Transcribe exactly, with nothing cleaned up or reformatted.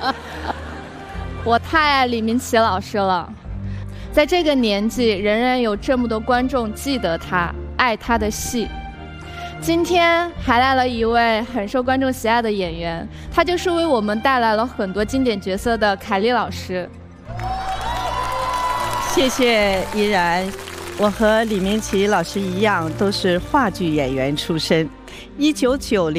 我太爱李明启老师了，在这个年纪，仍然有这么多观众记得他、爱他的戏。今天还来了一位很受观众喜爱的演员，他就是为我们带来了很多经典角色的凯丽老师。 谢谢依然，我和李明启老师一样，都是话剧演员出身。一九九零。